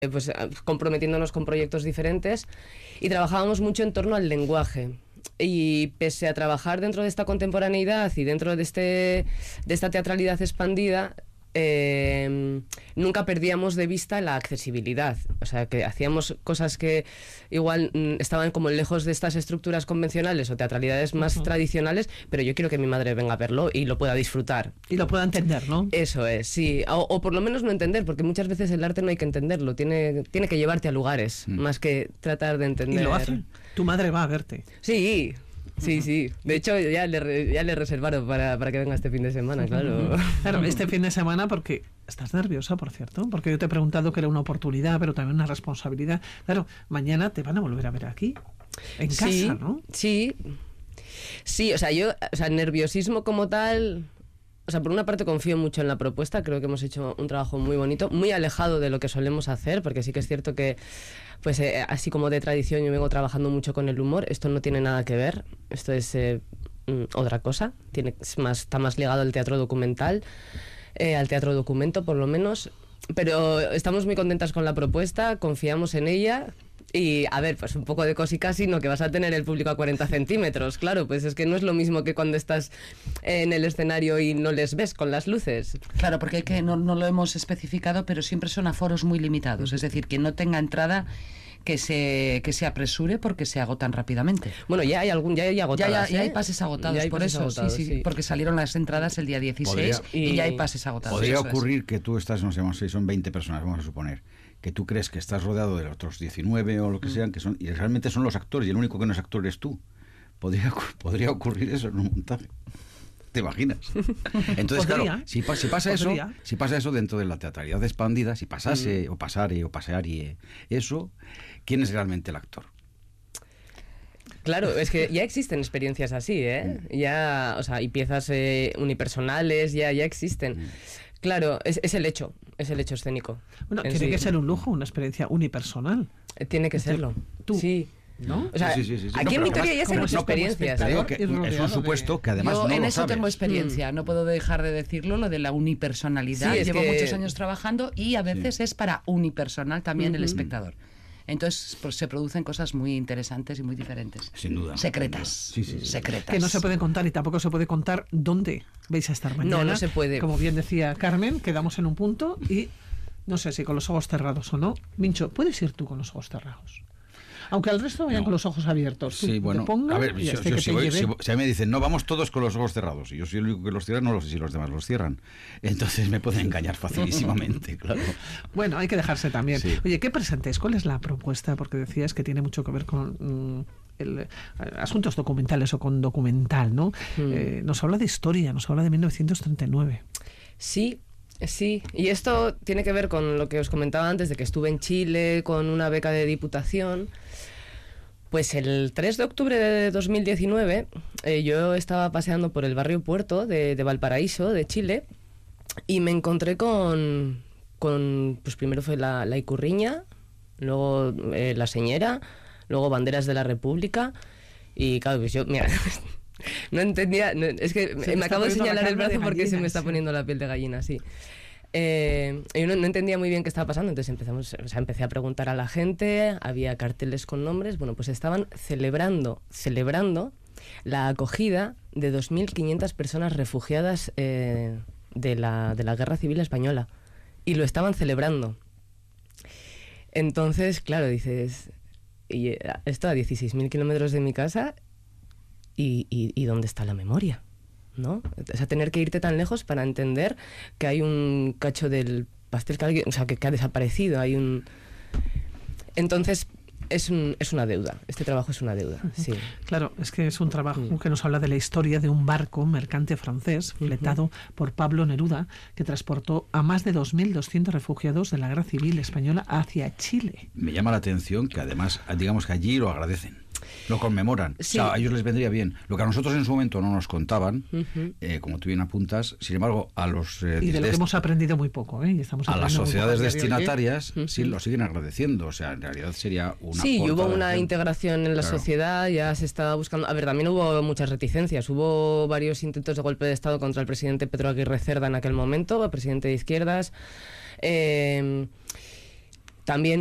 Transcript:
pues comprometiéndonos con proyectos diferentes y trabajábamos mucho en torno al lenguaje. Y pese a trabajar dentro de esta contemporaneidad y dentro de esta teatralidad expandida, nunca perdíamos de vista la accesibilidad. O sea, que hacíamos cosas que igual estaban como lejos de estas estructuras convencionales o teatralidades más tradicionales, pero yo quiero que mi madre venga a verlo y lo pueda disfrutar. Y lo pueda entender, ¿no? Eso es, sí. O por lo menos no entender, porque muchas veces el arte no hay que entenderlo, tiene que llevarte a lugares, más que tratar de entender. ¿Y lo hace? Tu madre va a verte. Sí. Sí. De hecho, ya le reservaron para que venga este fin de semana, claro. Claro, este fin de semana, porque estás nerviosa, por cierto, porque yo te he preguntado que era una oportunidad, pero también una responsabilidad. Claro, mañana te van a volver a ver aquí, en casa, ¿no? Sí, o sea, nerviosismo como tal. O sea, por una parte confío mucho en la propuesta, creo que hemos hecho un trabajo muy bonito, muy alejado de lo que solemos hacer, porque sí que es cierto que, pues así como de tradición yo vengo trabajando mucho con el humor, esto no tiene nada que ver, esto es otra cosa, está más ligado al teatro documental, al teatro documento por lo menos, pero estamos muy contentas con la propuesta, confiamos en ella. Y, a ver, pues un poco de cosica, sino que vas a tener el público a 40 centímetros. Claro, pues es que no es lo mismo que cuando estás en el escenario y no les ves con las luces. Claro, porque no lo hemos especificado, pero siempre son aforos muy limitados. Es decir, que no tenga entrada que se apresure porque se agotan rápidamente. Bueno, ya hay agotadas. Ya hay pases agotados, ya hay por pases eso. Agotados, sí, porque salieron las entradas el día 16 y ya hay pases agotados. Podría ocurrir que tú estás, no sé, son 20 personas, vamos a suponer, que tú crees que estás rodeado de otros 19 o lo que sean, y realmente son los actores, y el único que no es actor eres tú. Podría ocurrir eso en un montaje. ¿Te imaginas? Entonces, claro, si pasa eso dentro de la teatralidad expandida, si pasase o pasearie eso, ¿quién es realmente el actor? Claro, es que ya existen experiencias así, ¿eh? Ya, o sea, y piezas unipersonales ya existen. Claro, es el hecho escénico. Bueno, tiene que ser un lujo, una experiencia unipersonal. Tiene que serlo. Tú. Sí. ¿No? O sea, sí. aquí en Vitoria ya se han hecho experiencias. Es un supuesto que además yo no en lo eso sabes. tengo experiencia, no puedo dejar de decirlo, lo de la unipersonalidad. Sí, llevo muchos años trabajando y a veces es para unipersonal también el espectador. Entonces pues, se producen cosas muy interesantes y muy diferentes. Sin duda. Secretas. Sí. Secretas. Que no se pueden contar y tampoco se puede contar dónde vais a estar mañana. No se puede. Como bien decía Carmen, quedamos en un punto y no sé si con los ojos cerrados o no. Mincho, ¿puedes ir tú con los ojos cerrados? Aunque al resto vayan con los ojos abiertos. Sí, bueno, a ver, si a mí me dicen, no, vamos todos con los ojos cerrados, y yo soy el único que los cierra, no lo sé si los demás los cierran. Entonces me pueden engañar facilísimamente, claro. Bueno, hay que dejarse también. Sí. Oye, ¿qué presentáis? ¿Cuál es la propuesta? Porque decías que tiene mucho que ver con asuntos documentales o con documental, ¿no? Nos habla de historia, nos habla de 1939. Sí, y esto tiene que ver con lo que os comentaba antes, de que estuve en Chile con una beca de Diputación. Pues el 3 de octubre de 2019 yo estaba paseando por el barrio Puerto de Valparaíso, de Chile, y me encontré con pues primero fue la Icurriña, luego la Señera, luego Banderas de la República, y claro, pues yo, mira... No entendía, es que me acabo de señalar el brazo porque se me está poniendo la piel de gallina, sí. Yo no entendía muy bien qué estaba pasando, entonces empecé a preguntar a la gente, había carteles con nombres, bueno, pues estaban celebrando la acogida de 2.500 personas refugiadas de la Guerra Civil Española, y lo estaban celebrando. Entonces, claro, dices, y esto a 16.000 kilómetros de mi casa... ¿Y dónde está la memoria? ¿No? O sea, tener que irte tan lejos para entender que hay un cacho del pastel que ha desaparecido. Entonces, es una deuda. Este trabajo es una deuda, sí. Claro, es que es un trabajo que nos habla de la historia de un barco mercante francés fletado por Pablo Neruda, que transportó a más de 2.200 refugiados de la Guerra Civil Española hacia Chile. Me llama la atención que además, digamos que allí lo agradecen. Lo conmemoran. Sí. O sea, a ellos les vendría bien. Lo que a nosotros en su momento no nos contaban, como tú bien apuntas, sin embargo, a los... y de lo que hemos aprendido muy poco, ¿eh? Y estamos a las sociedades destinatarias, ¿eh? Sí, lo siguen agradeciendo. O sea, en realidad sería una... Sí, hubo una integración en la sociedad, ya se estaba buscando... A ver, también hubo muchas reticencias. Hubo varios intentos de golpe de Estado contra el presidente Pedro Aguirre Cerda en aquel momento, el presidente de izquierdas... también